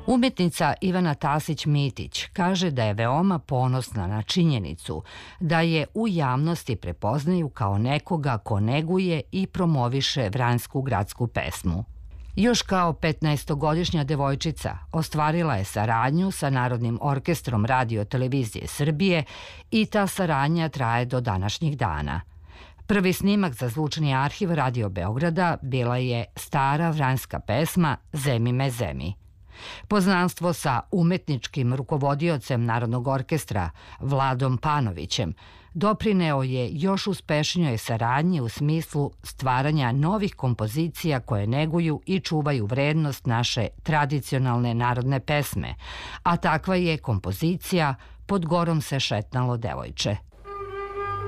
Umetnica Ivana Tasić-Mitić kaže da je veoma ponosna na činjenicu da je u javnosti prepoznaju kao nekoga ko neguje i promoviše vranjsku gradsku pesmu. Još kao 15-godišnja devojčica ostvarila je saradnju sa Narodnim orkestrom Radio-televizije Srbije i ta saradnja traje do današnjih dana. Prvi snimak za zvučni arhiv Radio Beograda bila je stara vranjska pesma Zemi me zemi. Poznanstvo sa umetničkim rukovodiocem Narodnog orkestra Vladom Panovićem doprineo je još uspešnijoj saradnji u smislu stvaranja novih kompozicija koje neguju i čuvaju vrednost naše tradicionalne narodne pesme, a takva je kompozicija Pod gorom se šetnalo devojče.